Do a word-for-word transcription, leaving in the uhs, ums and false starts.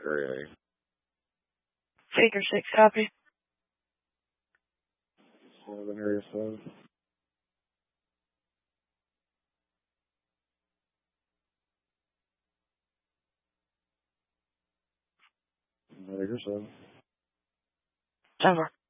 Area. Figure six, copy. Seven area seven. Figure seven. Over.